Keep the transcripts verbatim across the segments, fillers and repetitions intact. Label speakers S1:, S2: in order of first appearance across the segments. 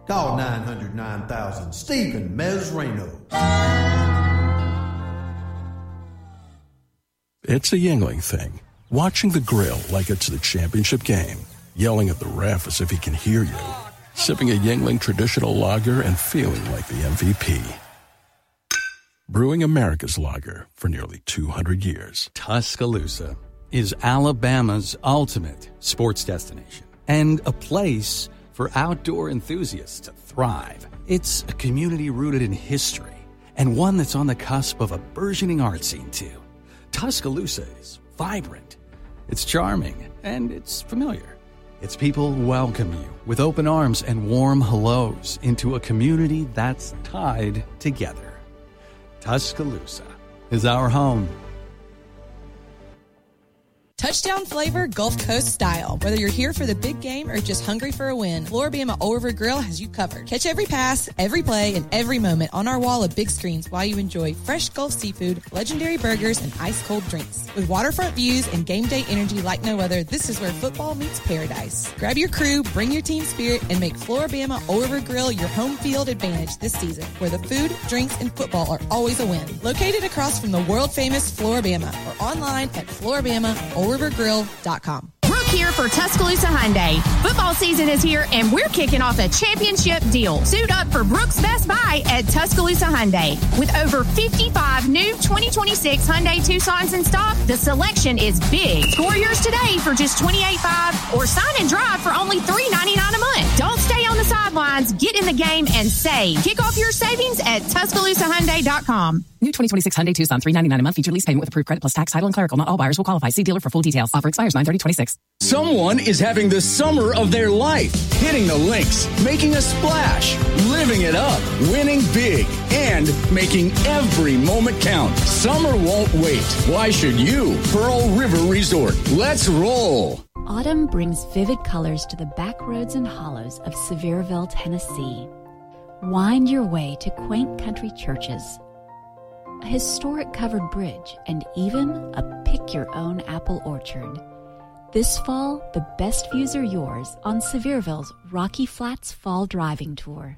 S1: Call nine hundred nine thousand, Stephen Mesrano.
S2: It's a Yuengling thing. Watching the grill like it's the championship game. Yelling at the ref as if he can hear you. Sipping a Yuengling traditional lager and feeling like the M V P. Brewing America's lager for nearly two hundred years.
S3: Tuscaloosa is Alabama's ultimate sports destination and a place for outdoor enthusiasts to thrive. It's a community rooted in history and one that's on the cusp of a burgeoning art scene, too. Tuscaloosa is vibrant, it's charming, and it's familiar. Its people welcome you with open arms and warm hellos into a community that's tied together. Tuscaloosa is our home.
S4: Touchdown flavor, Gulf Coast style. Whether you're here for the big game or just hungry for a win, Floribama Old River Grill has you covered. Catch every pass, every play, and every moment on our wall of big screens while you enjoy fresh Gulf seafood, legendary burgers, and ice-cold drinks. With waterfront views and game day energy like no other, this is where football meets paradise. Grab your crew, bring your team spirit, and make Floribama Old River Grill your home field advantage this season, where the food, drinks, and football are always a win. Located across from the world-famous Floribama or online at Floribama Old River Grill dot com.
S5: Brooke here for Tuscaloosa Hyundai. Football season is here, and we're kicking off a championship deal. Suit up for Brooks Best Buy at Tuscaloosa Hyundai. With over fifty-five new twenty twenty-six Hyundai Tucsons in stock, the selection is big. Score yours today for just twenty-eight dollars five or sign and drive for only three ninety-nine a month. Don't stay on the sidelines. Get in the game and save. Kick off your savings at Tuscaloosa Hyundai dot com.
S6: New twenty twenty-six Hyundai Tucson, three ninety-nine a month, feature lease payment with approved credit plus tax, title, and clerical. Not all buyers will qualify. See dealer for full details. Offer expires nine thirty twenty-six.
S7: Someone is having the summer of their life, hitting the links, making a splash, living it up, winning big, and making every moment count. Summer won't wait. Why should you? Pearl River Resort. Let's roll.
S8: Autumn brings vivid colors to the back roads and hollows of Sevierville, Tennessee. Wind your way to quaint country churches, a historic covered bridge, and even a pick-your-own apple orchard. This fall, the best views are yours on Sevierville's Rocky Flats Fall Driving Tour.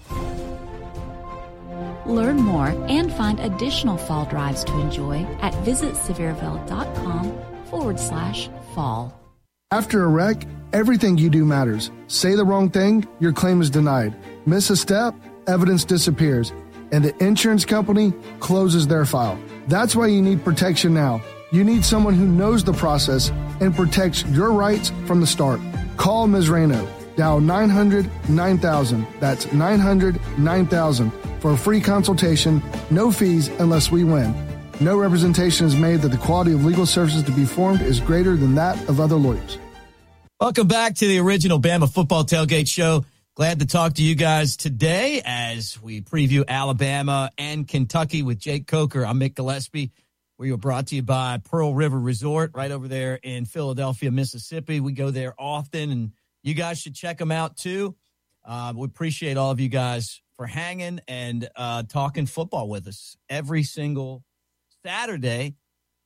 S8: Learn more and find additional fall drives to enjoy at visitsevierville.com forward slash fall.
S9: After a wreck, everything you do matters. Say the wrong thing, your claim is denied. Miss a step, evidence disappears, and the insurance company closes their file. That's why you need protection now. You need someone who knows the process and protects your rights from the start. Call Miz Reno. Dial nine hundred nine thousand. That's nine hundred nine thousand for a free consultation. No fees unless we win. No representation is made that the quality of legal services to be formed is greater than that of other lawyers.
S10: Welcome back to the original Bama Football Tailgate Show. Glad to talk to you guys today as we preview Alabama and Kentucky with Jake Coker. I'm Mick Gillespie. We are brought to you by Pearl River Resort right over there in Philadelphia, Mississippi. We go there often, and you guys should check them out too. Uh, we appreciate all of you guys for hanging and uh, talking football with us every single Saturday.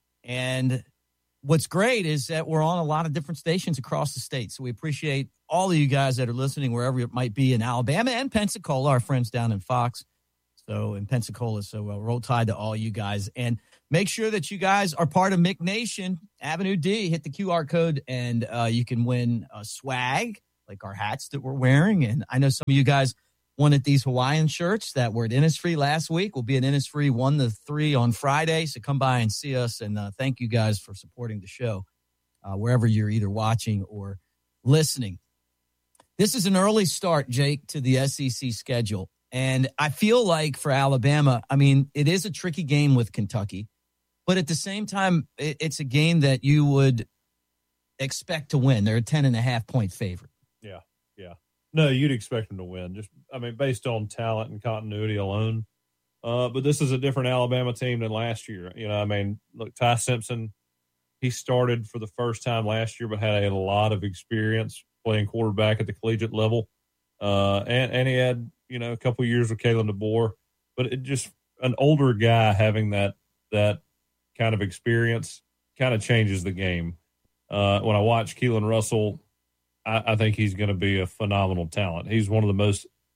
S10: And what's great is that we're on a lot of different stations across the state. So we appreciate all of you guys that are listening wherever it might be in Alabama and Pensacola, our friends down in Fox. So in Pensacola, so uh, roll tide to all you guys. And make sure that you guys are part of Mick Nation, Avenue D. Hit the Q R code, and uh, you can win a swag, like our hats that we're wearing. And I know some of you guys wanted these Hawaiian shirts that were at Innisfree last week. We'll be at Innisfree one to three on Friday, so come by and see us. And uh, thank you guys for supporting the show, uh, wherever you're either watching or listening. This is an early start, Jake, to the S E C schedule. And I feel like for Alabama, I mean, it is a tricky game with Kentucky. But at the same time, it's a game that you would expect to win. They're a ten and a half point favorite.
S11: Yeah, yeah. No, you'd expect them to win. Just, I mean, based on talent and continuity alone. Uh, but this is a different Alabama team than last year. You know, I mean, look, Ty Simpson, he started for the first time last year, but had a lot of experience playing quarterback at the collegiate level. Uh, and, and he had, you know, a couple of years with Kalen DeBoer. But it just, an older guy having that that kind of experience kind of changes the game. Uh, when I watch Keelan Russell, I, I think he's going to be a phenomenal talent. He's one of the most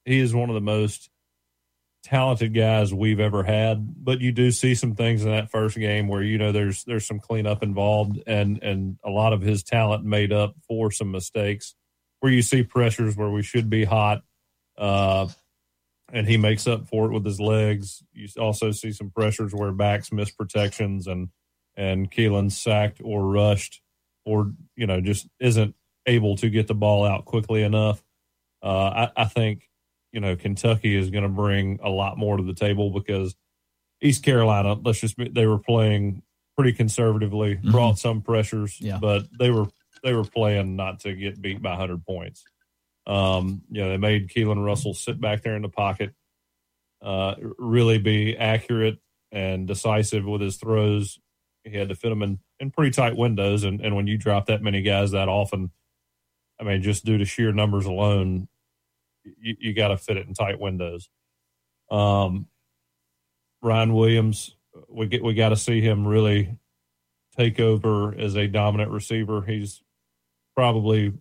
S11: he is one of the most talented guys we've ever had, but you do see some things in that first game where, you know, there's there's some cleanup involved, and and a lot of his talent made up for some mistakes where you see pressures where we should be hot, uh, and he makes up for it with his legs. You also see some pressures where backs miss protections, and and Keelan's sacked or rushed, or, you know, just isn't able to get the ball out quickly enough. Uh, I, I think, you know, Kentucky is going to bring a lot more to the table because East Carolina, let's just be, they were playing pretty conservatively, mm-hmm. brought some pressures,
S10: yeah.
S11: but they were they were playing not to get beat by one hundred points. Um, you know, they made Keelan Russell sit back there in the pocket, uh, really be accurate and decisive with his throws. He had to fit them in, in pretty tight windows, and, and when you drop that many guys that often, I mean, just due to sheer numbers alone, you, you got to fit it in tight windows. Um, Ryan Williams, we get we got to see him really take over as a dominant receiver. He's probably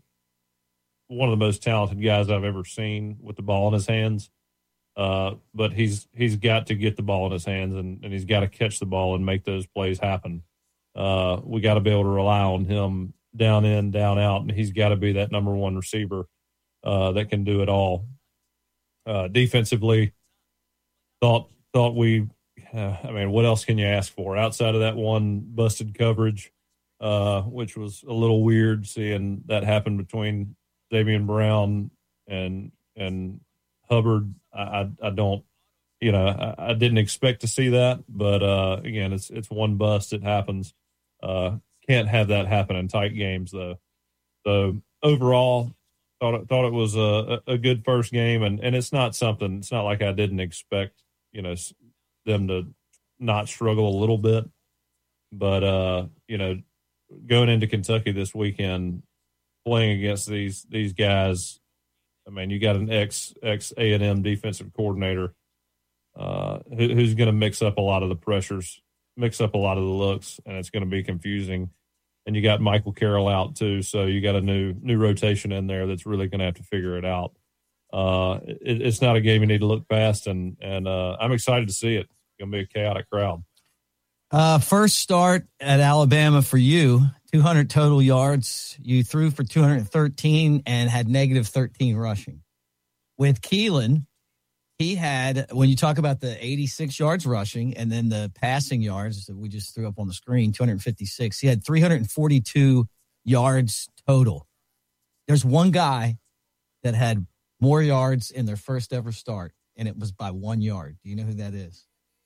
S11: one of the most talented guys I've ever seen with the ball in his hands. Uh, but he's he's got to get the ball in his hands, and, and he's got to catch the ball and make those plays happen. Uh, we got to be able to rely on him down in, down out, and he's got to be that number one receiver uh, that can do it all. Uh, defensively, thought thought we, uh, I mean, what else can you ask for outside of that one busted coverage, uh, which was a little weird seeing that happen between Davian Brown and and Hubbard. I, I, I don't, you know, I, I didn't expect to see that, but uh, again, it's it's one bust. It happens. Uh, can't have that happen in tight games, though. So overall, thought it, thought it was a, a good first game, and, and it's not something. It's not like I didn't expect, you know, them to not struggle a little bit, but uh, you know, going into Kentucky this weekend, playing against these these guys. I mean, you got an ex ex A and M defensive coordinator uh, who, who's going to mix up a lot of the pressures, mix up a lot of the looks, and it's going to be confusing. And you got Michael Carroll out too, so you got a new new rotation in there that's really going to have to figure it out. Uh, it, it's not a game you need to look past, and and uh, I'm excited to see it. It's going to be a chaotic crowd.
S10: Uh, first start at Alabama for you. two hundred total yards. You threw for two hundred thirteen and had negative thirteen rushing. With Keelan, he had, when you talk about the eighty-six yards rushing and then the passing yards that we just threw up on the screen, two hundred fifty-six, he had three hundred forty-two yards total. There's one guy that had more yards in their first ever start, and it was by one yard. Do you know who that is?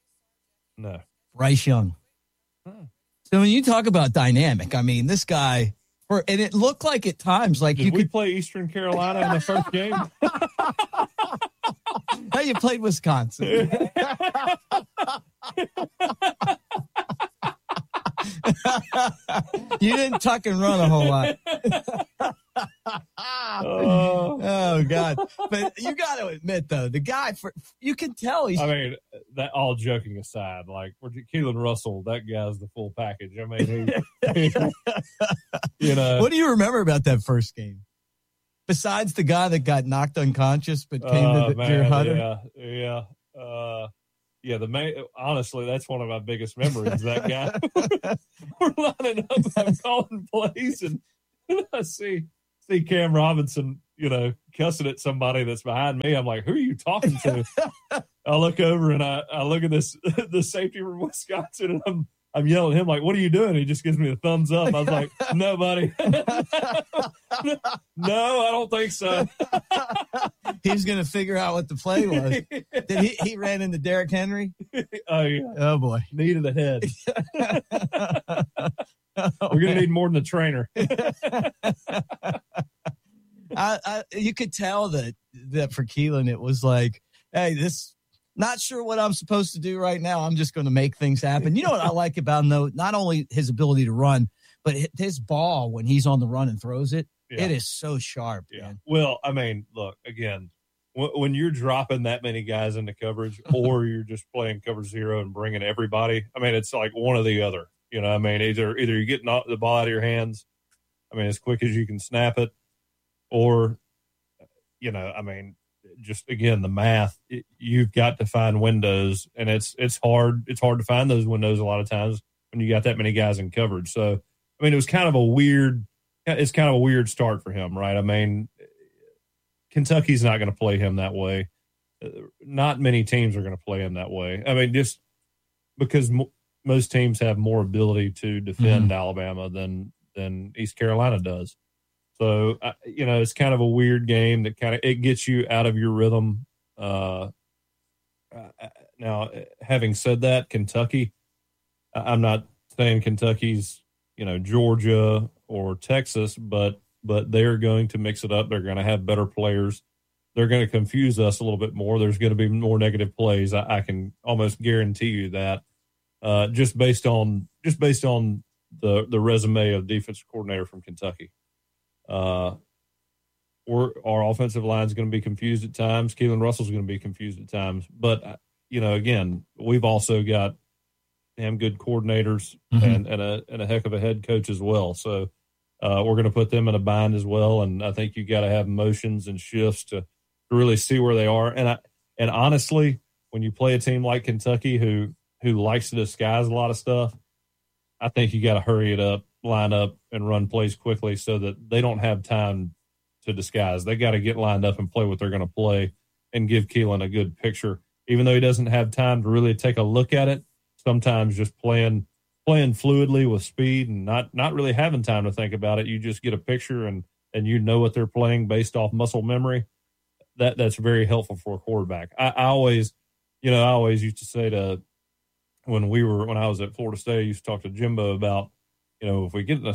S11: No.
S10: Bryce Young. Hmm. So when you talk about dynamic, I mean, this guy, for, and it looked like at times like
S11: Did
S10: you
S11: we
S10: could
S11: play Eastern Carolina in the first game.
S10: How you played Wisconsin? You didn't tuck and run a whole lot. oh. oh God! But you got to admit, though, the guy for you can tell he's.
S11: I mean, that all joking aside, like Keelan Russell, that guy's the full package. I mean, he, you know.
S10: What do you remember about that first game? Besides the guy that got knocked unconscious but came
S11: uh,
S10: to the,
S11: man,
S10: your Hutter?
S11: Yeah, yeah, uh, yeah. The main, honestly, that's one of my biggest memories. That guy. We're lining up, I'm calling plays, and I see see Cam Robinson, you know, cussing at somebody that's behind me. I'm like, who are you talking to? I look over and I, I look at this the safety from Wisconsin, and I'm I'm yelling at him like, what are you doing? He just gives me a thumbs up. I was like, no, buddy. No, I don't think so.
S10: He's going to figure out what the play was. Did he, he ran into Derrick Henry?
S11: Oh, yeah.
S10: Oh, boy.
S11: Knee to the head. oh, We're going to need more than a trainer.
S10: I, I, you could tell that, that for Keelan, it was like, hey, this not sure what I'm supposed to do right now. I'm just going to make things happen. You know what I like about him, though? Not only his ability to run, but his ball, when he's on the run and throws it, yeah. It is so sharp.
S11: Yeah.
S10: Man.
S11: Well, I mean, look, again, w- when you're dropping that many guys into coverage or you're just playing cover zero and bringing everybody, I mean, it's like one or the other. You know, I mean, either either you're getting the ball out of your hands, I mean, as quick as you can snap it, or, you know, I mean, just, again, the math, it, you've got to find windows, and it's it's hard. It's hard to find those windows a lot of times when you got that many guys in coverage. So, I mean, it was kind of a weird – it's kind of a weird start for him, right? I mean, Kentucky's not going to play him that way. Not many teams are going to play him that way. I mean, just because mo- most teams have more ability to defend mm-hmm. Alabama than than East Carolina does. So, uh, you know, it's kind of a weird game that kind of, it gets you out of your rhythm. Uh, uh, now, having said that, Kentucky, I'm not saying Kentucky's, you know, Georgia or Texas, but, but they're going to mix it up. They're going to have better players. They're going to confuse us a little bit more. There's going to be more negative plays. I, I can almost guarantee you that, uh, just based on, just based on the, the resume of defensive coordinator from Kentucky. Uh, or our offensive line is going to be confused at times. Keelan Russell's going to be confused at times. But, you know, again, we've also got damn good coordinators mm-hmm. and, and, a, and a heck of a head coach as well. So uh, we're going to put them in a bind as well. And I think you got to have motions and shifts to, to really see where they are. And I, and honestly, when you play a team like Kentucky who, who likes to disguise a lot of stuff, I think you got to hurry it up, line up, and run plays quickly so that they don't have time to disguise. They got to get lined up and play what they're going to play and give Keelan a good picture. Even though he doesn't have time to really take a look at it, sometimes just playing playing fluidly with speed and not not really having time to think about it, you just get a picture and and you know what they're playing based off muscle memory. That that's very helpful for a quarterback. I, I always, you know, I always used to say to when we were when I was at Florida State, I used to talk to Jimbo about, you know, if we get in a,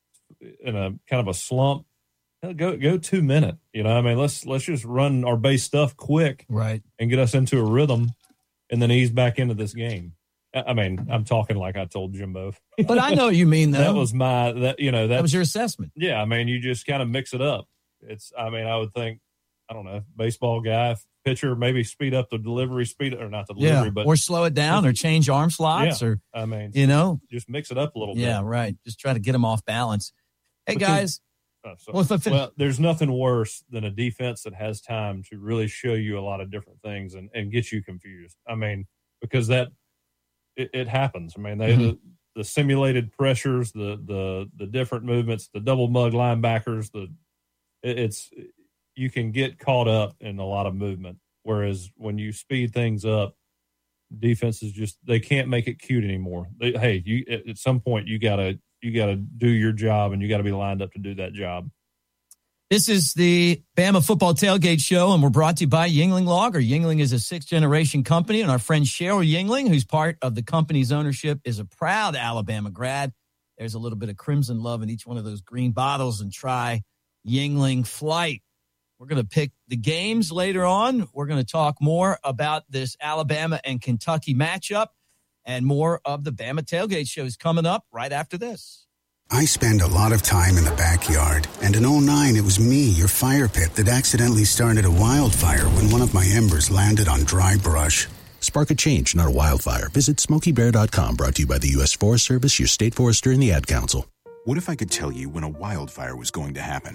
S11: in a kind of a slump, go go two minute. You know, I mean, let's let's just run our base stuff quick,
S10: right,
S11: and get us into a rhythm, and then ease back into this game. I mean, I'm talking like I told Jimbo,
S10: but I know what you mean. Though
S11: that was my that you know
S10: that was your assessment.
S11: Yeah, I mean, you just kind of mix it up. It's, I mean, I would think, I don't know, baseball guy, pitcher, maybe speed up the delivery, speed or not the delivery,
S10: yeah,
S11: but
S10: or slow it down, or change arm slots,
S11: yeah,
S10: or
S11: I mean,
S10: you know,
S11: just mix it up a little bit.
S10: Yeah, right. Just try to get them off balance. Hey
S11: because,
S10: guys,
S11: oh,
S10: well,
S11: well, there's nothing worse than a defense that has time to really show you a lot of different things and, and get you confused. I mean, because that it, it happens. I mean, they mm-hmm. the, the simulated pressures, the the the different movements, the double mug linebackers, the it, it's you can get caught up in a lot of movement. Whereas when you speed things up, defenses just they can't make it cute anymore. They, hey, you at some point you gotta you gotta do your job and you gotta be lined up to do that job.
S10: This is the Bama Football Tailgate Show, and we're brought to you by Yuengling Lager. Yuengling is a sixth-generation company, and our friend Cheryl Yuengling, who's part of the company's ownership, is a proud Alabama grad. There's a little bit of crimson love in each one of those green bottles, and try Yuengling Flight. We're going to pick the games later on. We're going to talk more about this Alabama and Kentucky matchup, and more of the Bama Tailgate Show is coming up right after this.
S12: I spend a lot of time in the backyard, and in oh nine, it was me, your fire pit, that accidentally started a wildfire when one of my embers landed on dry brush.
S13: Spark a change, not a wildfire. Visit Smokey Bear dot com, brought to you by the U S Forest Service, your state forester, and the Ad Council.
S14: What if I could tell you when a wildfire was going to happen?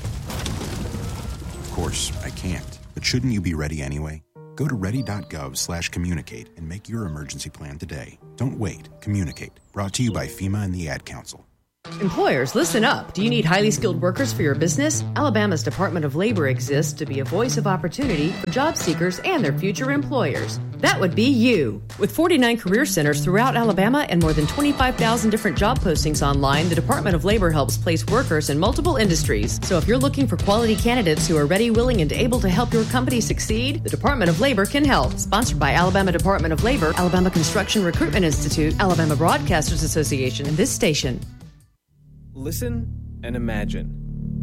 S14: Of course, I can't, but shouldn't you be ready anyway? Go to ready.gov slash communicate and make your emergency plan today. Don't wait. Communicate. Brought to you by FEMA and the Ad Council.
S15: Employers, listen up. Do you need highly skilled workers for your business? Alabama's Department of Labor exists to be a voice of opportunity for job seekers and their future employers. That would be you. With forty-nine career centers throughout Alabama and more than twenty-five thousand different job postings online, the Department of Labor helps place workers in multiple industries. So if you're looking for quality candidates who are ready, willing, and able to help your company succeed, the Department of Labor can help. Sponsored by Alabama Department of Labor, Alabama Construction Recruitment Institute, Alabama Broadcasters Association, and this station.
S16: Listen and imagine.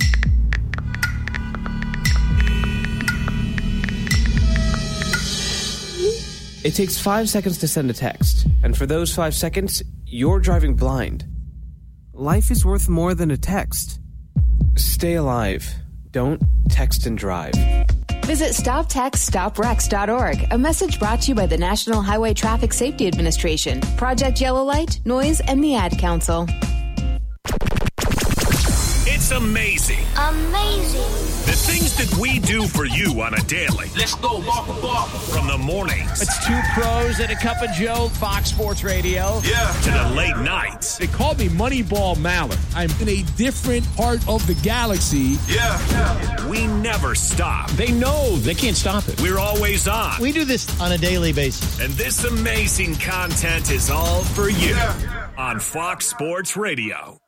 S16: It takes five seconds to send a text, and for those five seconds, you're driving blind. Life is worth more than a text. Stay alive. Don't text and drive.
S17: Visit stop text stop wrecks dot org. A message brought to you by the National Highway Traffic Safety Administration, Project Yellow Light, Noise, and the Ad Council.
S18: It's It's amazing.
S19: Amazing.
S18: The things that we do for you on a daily.
S19: Let's go, Mark, Mark.
S18: From the mornings.
S20: It's two pros and a cup of Joe, Fox Sports Radio.
S18: Yeah. To the late nights.
S21: They call me Moneyball Mallard. I'm in a different part of the galaxy.
S18: Yeah. yeah. We never stop.
S20: They know they can't stop it.
S18: We're always on.
S22: We do this on a daily basis.
S18: And this amazing content is all for you yeah. on Fox Sports Radio.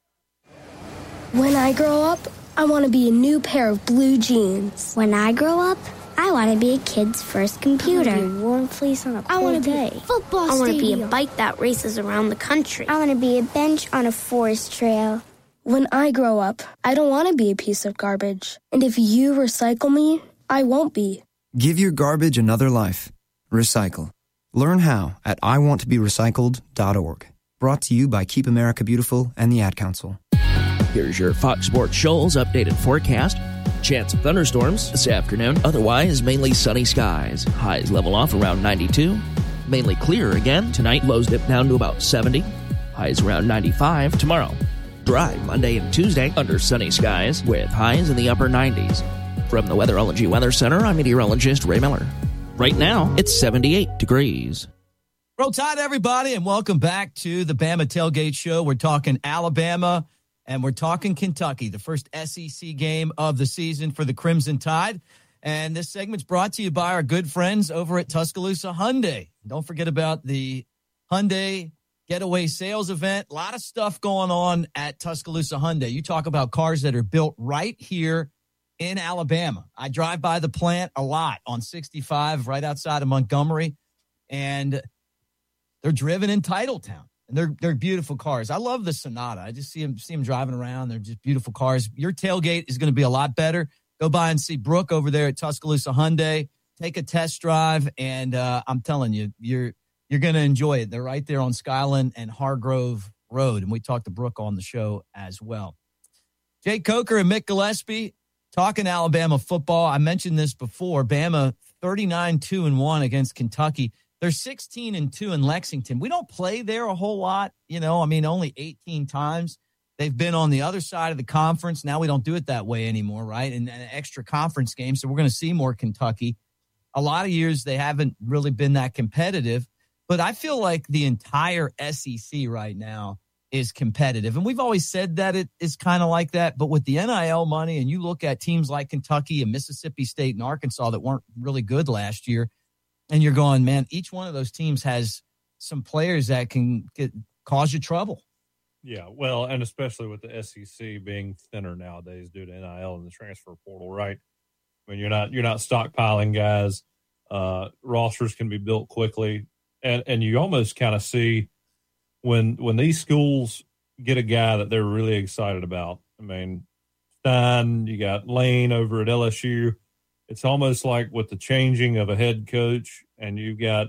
S23: When I grow up, I want to be a new pair of blue jeans.
S19: When I grow up, I want to be a kid's first computer.
S23: I want to be a warm fleece on a cold
S19: I want to
S23: day.
S19: be a football
S23: I want to be
S19: stadium.
S23: a bike that races around the country.
S19: I want to be a bench on a forest trail.
S23: When I grow up, I don't want to be a piece of garbage. And if you recycle me, I won't be.
S24: Give your garbage another life. Recycle. Learn how at I want to be recycled dot org. Brought to you by Keep America Beautiful and the Ad Council.
S25: Here's your Fox Sports Shoals updated forecast. Chance of thunderstorms this afternoon. Otherwise, mainly sunny skies. Highs level off around ninety-two. Mainly clear again. Tonight, lows dip down to about seventy. Highs around ninety-five. Tomorrow, dry Monday and Tuesday under sunny skies with highs in the upper nineties. From the Weatherology Weather Center, I'm meteorologist Ray Miller. Right now, it's seventy-eight degrees.
S10: Roll Tide, everybody, and welcome back to the Bama Tailgate Show. We're talking Alabama. And we're talking Kentucky, the first S E C game of the season for the Crimson Tide. And this segment's brought to you by our good friends over at Tuscaloosa Hyundai. Don't forget about the Hyundai Getaway Sales event. A lot of stuff going on at Tuscaloosa Hyundai. You talk about cars that are built right here in Alabama. I drive by the plant a lot on sixty-five right outside of Montgomery, and they're driven in Titletown. And they're they're beautiful cars. I love the Sonata. I just see them see them driving around. They're just beautiful cars. Your tailgate is going to be a lot better. Go by and see Brooke over there at Tuscaloosa Hyundai. Take a test drive, and uh, I'm telling you, you're you're going to enjoy it. They're right there on Skyland and Hargrove Road, and we talked to Brooke on the show as well. Jake Coker and Mick Gillespie talking Alabama football. I mentioned this before. Bama thirty-nine two and one against Kentucky. They're sixteen and two in Lexington. We don't play there a whole lot, you know, I mean, only eighteen times. They've been on the other side of the conference. Now we don't do it that way anymore, right? And an extra conference game. So we're going to see more Kentucky. A lot of years they haven't really been that competitive, but I feel like the entire S E C right now is competitive. And we've always said that it is kind of like that, but with the N I L money, and you look at teams like Kentucky and Mississippi State and Arkansas that weren't really good last year, and you're going, man, each one of those teams has some players that can get, cause you trouble.
S11: Yeah, well, and especially with the S E C being thinner nowadays due to N I L and the transfer portal, right? I mean, you're not you're not stockpiling guys. Uh, rosters can be built quickly, and and you almost kind of see when when these schools get a guy that they're really excited about. I mean, Stein, you got Lane over at L S U. It's almost like with the changing of a head coach and you've got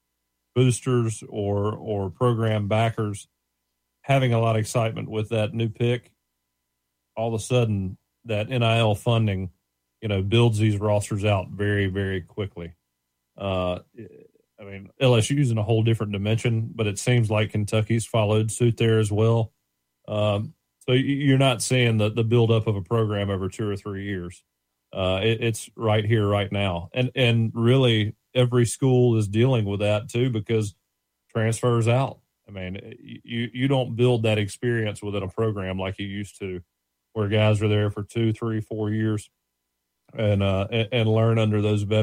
S11: boosters or or program backers having a lot of excitement with that new pick, all of a sudden that N I L funding, you know, builds these rosters out very, very quickly. Uh, I mean, L S U's in a whole different dimension, but it seems like Kentucky's followed suit there as well. Um, so you're not seeing the, the buildup of a program over two or three years. Uh, it, it's right here, right now. And, and really every school is dealing with that too, because transfers out. I mean, you, you don't build that experience within a program like you used to, where guys are there for two, three, four years and, uh, and, and learn under those veterans.